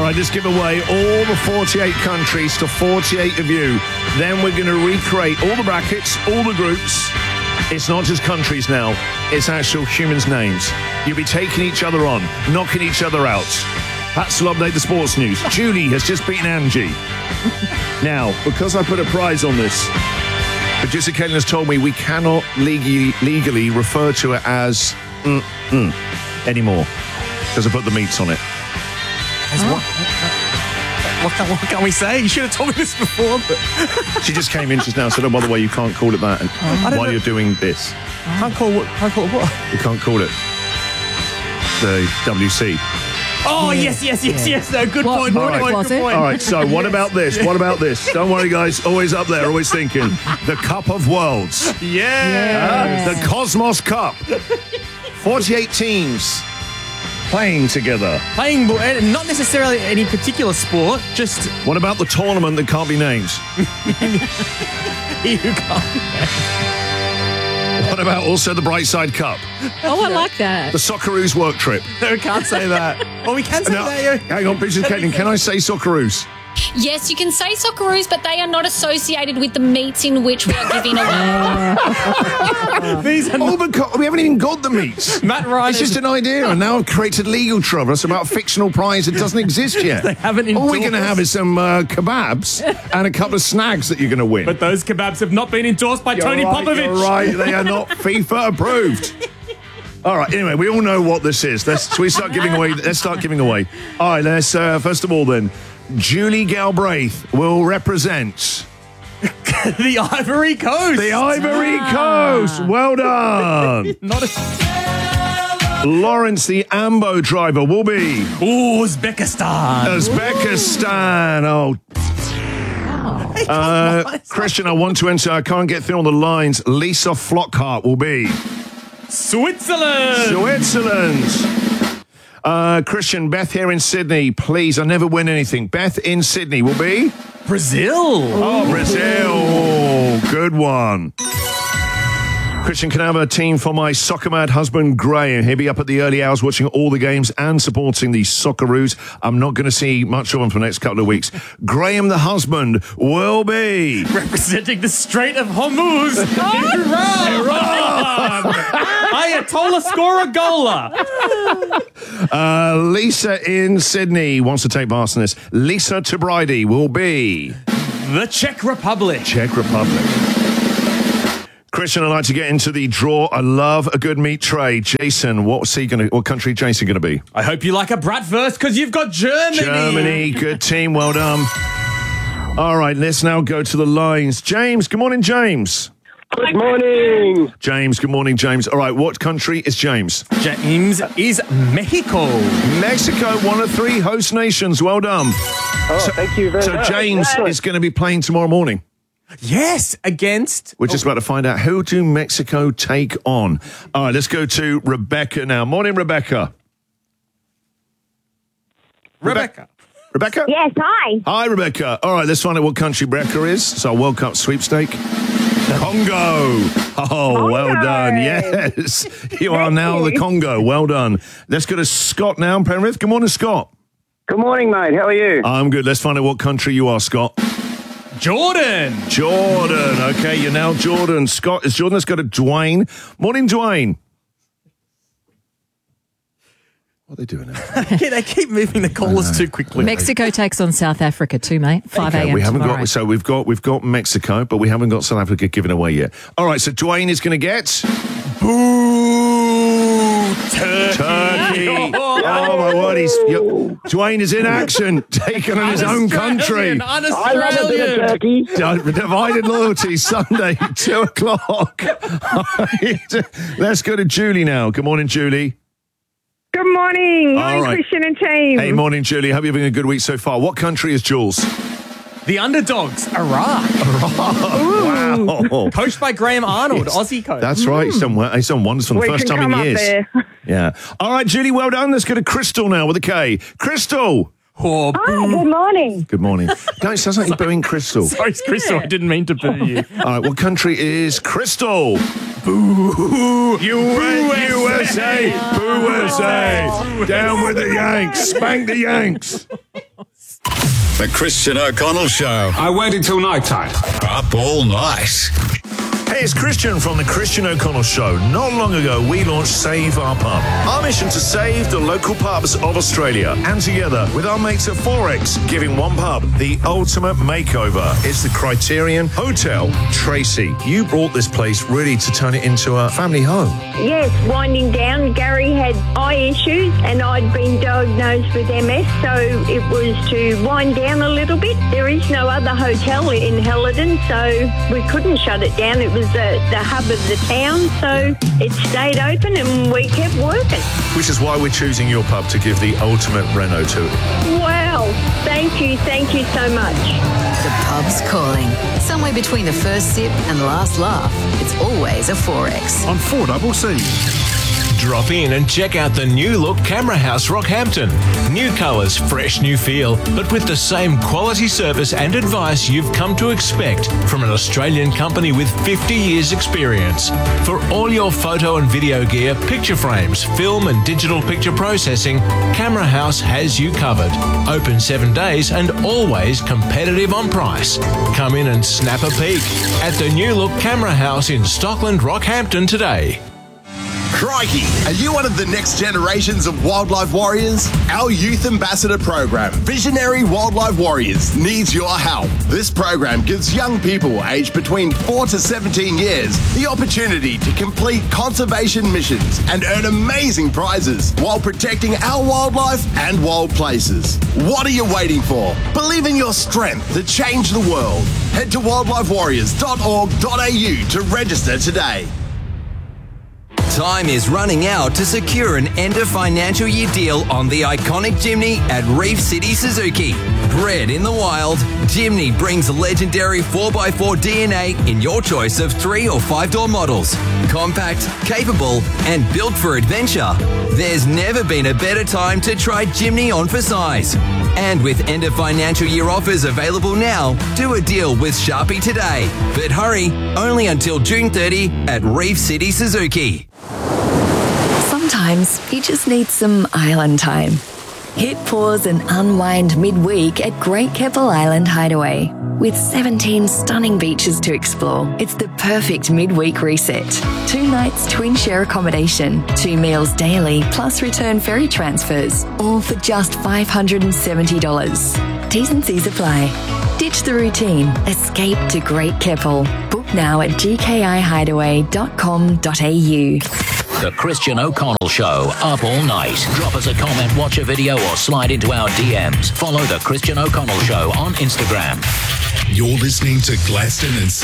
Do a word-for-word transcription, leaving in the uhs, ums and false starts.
right, just give away all the forty-eight countries to forty-eight of you. Then we're going to recreate all the brackets, all the groups. It's not just countries now. It's actual humans' names. You'll be taking each other on, knocking each other out. That's will update the sports news. Julie has just beaten Angie. Now, because I put a prize on this, producer Caitlin has told me we cannot legally, legally refer to it as mm-mm anymore because I put the meats on it. As what? What can, what can we say? You should have told me this before. But she just came in just now and said, oh, by the way, you can't call it that and while know. you're doing this. Can't call what? Can't call it what? You can't call it the W C. Oh, yeah. yes, yes, yes, yes. No, good what, point. What good point, point, good point. All right, so what about this? What about this? Don't worry, guys. Always up there, always thinking. The Cup of Worlds. Yeah. Uh, the Cosmos Cup. forty-eight teams playing together. Playing, not necessarily any particular sport, just... What about the tournament that can't be named? You can't. What about also the Brightside Cup? Oh, I like that. The Socceroos work trip. No, we can't say that. Well, we can say no, that, yeah. Hang on, Princess Caitlin, can I say Socceroos? Yes, you can say Socceroos, but they are not associated with the meats in which we are giving away. These are oh, but we haven't even got the meats. Matt Ryan. It's just an idea, and now I've created legal trouble. It's about a fictional prize that doesn't exist yet. They haven't All we're going to have is some uh, kebabs and a couple of snags that you're going to win. But those kebabs have not been endorsed by you're Tony right, Popovich. You're right, they are not FIFA approved. All right, anyway, we all know what this is. Let's, shall we start giving away? Let's start giving away. All right, let's, uh, first of all then, Julie Galbraith will represent... the Ivory Coast. The Ivory ah. Coast. Well done. Not a... Lawrence, the Ambo driver, will be... Uzbekistan. Uzbekistan. Oh. Uh, Christian, I want to enter. I can't get through on the lines. Lisa Flockhart will be... Switzerland. Switzerland. Uh, Christian, Beth here in Sydney. Please, I never win anything. Beth in Sydney will be... Brazil. Oh, Brazil. Good one. Christian, can I have a team for my soccer mad husband, Graham? He'll be up at the early hours watching all the games and supporting the Socceroos. I'm not going to see much of them for the next couple of weeks. Graham, the husband, will be... representing the Strait of Hormuz. Iran. Iran. Ayatollah Scoragola. Uh, Lisa in Sydney wants to take part in this. Lisa Tabride will be... the Czech Republic. Czech Republic. Christian, I'd like to get into the draw. I love a good meat tray. Jason, what's he gonna? What country Jason going to be? I hope you like a bratwurst because you've got Germany. Germany, good team, well done. All right, let's now go to the lines. James, good morning, James. Good morning. James, good morning, James. All right, what country is James? James is Mexico. Mexico, one of three host nations. Well done. Oh, so, thank you very so much. So James Yeah. is going to be playing tomorrow morning. Yes, against... We're just about to find out who do Mexico take on. All right, let's go to Rebecca now. Morning, Rebecca. Rebecca. Rebecca? Yes, hi. Hi, Rebecca. All right, let's find out what country Rebecca is. So World Cup sweepstake. Congo. Oh, Congo. Well done. Yes. You are now the Congo. Well done. Let's go to Scott now in Penrith. Good morning, Scott. Good morning, mate. How are you? I'm good. Let's find out what country you are, Scott. Jordan. Jordan. Okay, you're now Jordan. Scott is Jordan. Let's go to Dwayne. Morning, Dwayne. What are they doing now? Yeah, they keep moving the callers too quickly. Mexico takes on South Africa too, mate. five a.m. Okay, we haven't tomorrow. got so we've got we've got Mexico, but we haven't got South Africa given away yet. All right, so Dwayne is going to get Boo! Turkey. Turkey. Oh my word, he's you, Dwayne is in action, taking on his own country. I love a bit of turkey. Divided loyalty Sunday, two o'clock. Let's go to Julie now. Good morning, Julie. Good morning. Morning, All right. Christian and team. Hey, morning, Julie. Hope you're having a good week so far. What country is Jules? The underdogs, Iraq. Wow. Coached by Graham Arnold, Yes. Aussie coach. That's right. He's done, he's done wonders for the We first can time come in up years. there. Yeah. All right, Julie, well done. Let's go to Crystal now with a K. Crystal. Oh, Hi, good morning. Good morning. No, it sounds like you're booing Crystal. sorry, Crystal. I didn't mean to boo you. All right, what country is Crystal? Boo. U S A. U S A. Down with the Yanks. Spank the Yanks. The Christian O'Connell Show. I waited till night time. Up all night. Hey, it's Christian from the Christian O'Connell Show. Not long ago, we launched Save Our Pub. Our mission to save the local pubs of Australia. And together with our mates at Forex, giving one pub the ultimate makeover. It's the Criterion Hotel. Tracy, you brought this place really to turn it into a family home. Yes, winding down. Gary had eye issues and I'd been diagnosed with M S, so it was to wind down a little bit. There is no other hotel in Helidon, so we couldn't shut it down. It was the, the hub of the town, so it stayed open and we kept working. Which is why we're choosing your pub to give the ultimate reno to it. Wow, thank you, thank you so much. The pub's calling. Somewhere between the first sip and last laugh, it's always a Forex. On four double C. Drop in and check out the new look Camera House Rockhampton. New colours, fresh new feel, but with the same quality service and advice you've come to expect from an Australian company with fifty years experience. For all your photo and video gear, picture frames, film and digital picture processing, Camera House has you covered. Open seven days and always competitive on price. Come in and snap a peek at the new look Camera House in Stockland, Rockhampton today. Crikey! Are you one of the next generations of wildlife warriors? Our youth ambassador program, Visionary Wildlife Warriors, needs your help. This program gives young people aged between four to seventeen years the opportunity to complete conservation missions and earn amazing prizes while protecting our wildlife and wild places. What are you waiting for? Believe in your strength to change the world. Head to wildlife warriors dot org dot a u to register today. Time is running out to secure an end of financial year deal on the iconic Jimny at Reef City Suzuki. Bred in the wild, Jimny brings legendary four by four D N A in your choice of three or five door models. Compact, capable, and built for adventure. There's never been a better time to try Jimny on for size. And with end of financial year offers available now, do a deal with Sharpie today. But hurry, only until June thirtieth at Reef City Suzuki. Sometimes you just need some island time. Hit pause and unwind midweek at Great Keppel Island Hideaway. With seventeen stunning beaches to explore, it's the perfect midweek reset. Two nights twin share accommodation, two meals daily, plus return ferry transfers, all for just five hundred seventy dollars. T's and C's apply. Ditch the routine. Escape to Great Keppel. Book now at g k i hideaway dot com dot a u. The Christian O'Connell Show, up all night. Drop us a comment, watch a video, or slide into our D Ms. Follow The Christian O'Connell Show on Instagram. You're listening to Gladstone and